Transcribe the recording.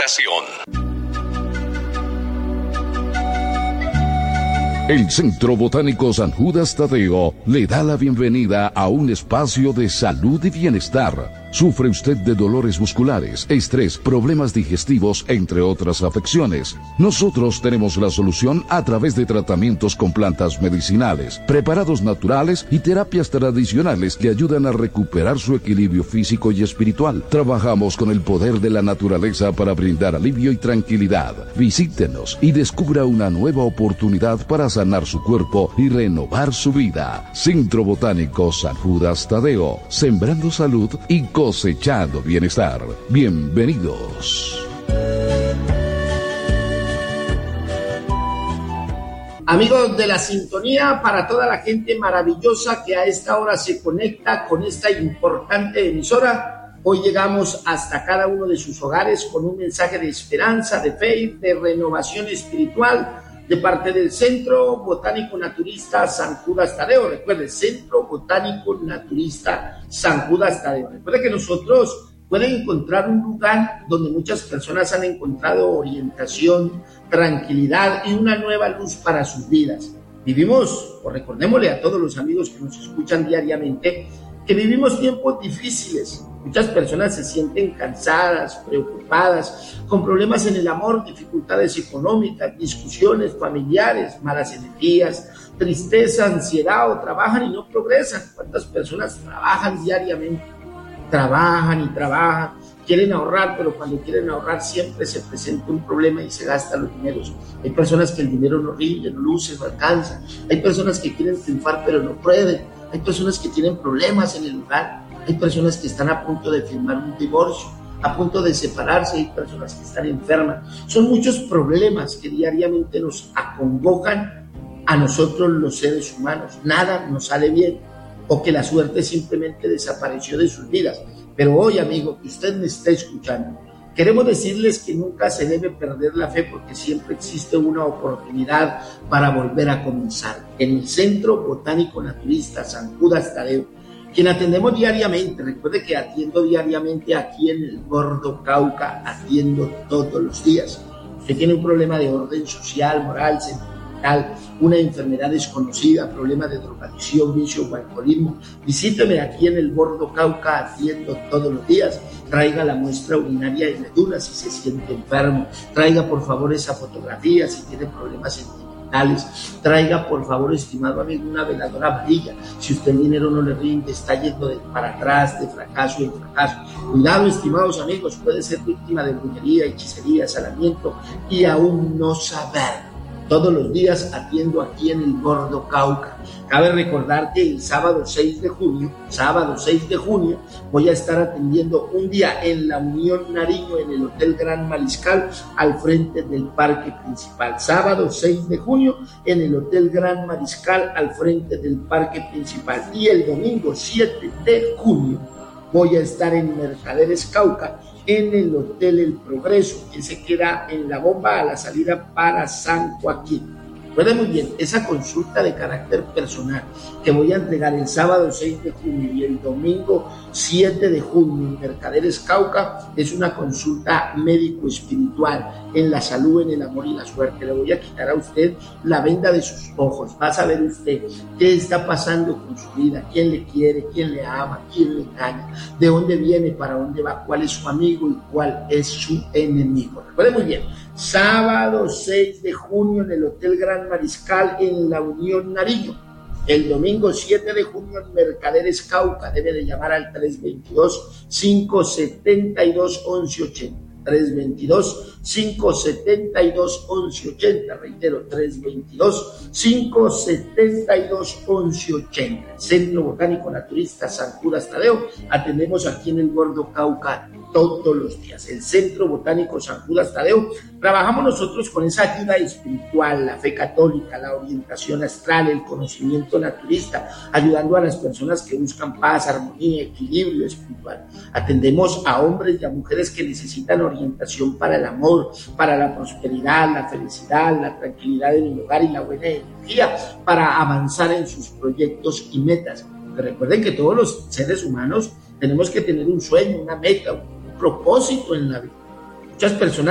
estación. El Centro Botánico San Judas Tadeo le da la bienvenida a un espacio de salud y bienestar. ¿Sufre usted de dolores musculares, estrés, problemas digestivos, entre otras afecciones? Nosotros tenemos la solución a través de tratamientos con plantas medicinales, preparados naturales y terapias tradicionales que ayudan a recuperar su equilibrio físico y espiritual. Trabajamos con el poder de la naturaleza para brindar alivio y tranquilidad. Visítenos y descubra una nueva oportunidad para sanar su cuerpo y renovar su vida. Centro Botánico San Judas Tadeo, sembrando salud y cosechando bienestar. Bienvenidos. Amigos de la sintonía, para toda la gente maravillosa que a esta hora se conecta con esta importante emisora, hoy llegamos hasta cada uno de sus hogares con un mensaje de esperanza, de fe, de renovación espiritual, de parte del Centro Botánico Naturista San Judas Tadeo. Recuerde, Centro Botánico Naturista San Judas Tadeo. Recuerde que nosotros pueden encontrar un lugar donde muchas personas han encontrado orientación, tranquilidad y una nueva luz para sus vidas. Vivimos, o recordémosle a todos los amigos que nos escuchan diariamente, que vivimos tiempos difíciles. Muchas personas se sienten cansadas, preocupadas, con problemas en el amor, dificultades económicas, discusiones familiares, malas energías, tristeza, ansiedad, o trabajan y no progresan. ¿Cuántas personas trabajan diariamente? Trabajan y trabajan, quieren ahorrar, pero cuando quieren ahorrar siempre se presenta un problema y se gastan los dineros. Hay personas que el dinero no rinde, no luce, no alcanza. Hay personas que quieren triunfar pero no pueden. Hay personas que tienen problemas en el hogar. Hay personas que están a punto de firmar un divorcio, a punto de separarse. Hay personas que están enfermas. Son muchos problemas que diariamente nos acongojan a nosotros los seres humanos. Nada nos sale bien, o que la suerte simplemente desapareció de sus vidas. Pero hoy, amigo, que usted me está escuchando, queremos decirles que nunca se debe perder la fe, porque siempre existe una oportunidad para volver a comenzar. En el Centro Botánico Naturista San Judas Tadeo, quien atendemos diariamente, recuerde que atiendo diariamente aquí en el Gordo Cauca, atiendo todos los días. Usted tiene un problema de orden social, moral, sentimental, una enfermedad desconocida, problema de drogadicción, vicio o alcoholismo, visíteme aquí en el Gordo Cauca, atiendo todos los días. Traiga la muestra urinaria y medula si se siente enfermo, traiga por favor esa fotografía si tiene problemas sentimentales, traiga por favor, estimado amigo, una veladora amarilla si usted el dinero no le rinde, está yendo para atrás, de fracaso en fracaso. Cuidado, estimados amigos, puede ser víctima de brujería, hechicería, salamiento y aún no saber. Todos los días atiendo aquí en el Gordo Cauca. Cabe recordar que el sábado 6 de junio, voy a estar atendiendo un día en la Unión Nariño, en el Hotel Gran Mariscal, al frente del parque principal. Sábado 6 de junio, en el Hotel Gran Mariscal, al frente del parque principal. Y el domingo 7 de junio, voy a estar en Mercaderes Cauca, en el Hotel El Progreso, que se queda en la bomba a la salida para San Joaquín. Recuerden muy bien, esa consulta de carácter personal que voy a entregar el sábado 6 de junio y el domingo 7 de junio en Mercaderes Cauca es una consulta médico-espiritual en la salud, en el amor y la suerte. Le voy a quitar a usted la venda de sus ojos. Va a saber usted qué está pasando con su vida, quién le quiere, quién le ama, quién le engaña, de dónde viene, para dónde va, cuál es su amigo y cuál es su enemigo. Recuerden muy bien, sábado 6 de junio en el Hotel Gran Mariscal en la Unión Nariño. El domingo 7 de junio en Mercaderes Cauca. Debe de llamar al 322-572-1180. 322-572-1180. Reitero, 322-572-1180. Centro Botánico Naturista San Judas Tadeo. Atendemos aquí en el Gordo Cauca todos los días. El Centro Botánico San Judas Tadeo. Trabajamos nosotros con esa ayuda espiritual, la fe católica, la orientación astral, el conocimiento naturista, ayudando a las personas que buscan paz, armonía, equilibrio espiritual. Atendemos a hombres y a mujeres que necesitan orientación para el amor, para la prosperidad, la felicidad, la tranquilidad en el hogar y la buena energía para avanzar en sus proyectos y metas. Pero recuerden que todos los seres humanos tenemos que tener un sueño, una meta, un propósito en la vida. Muchas personas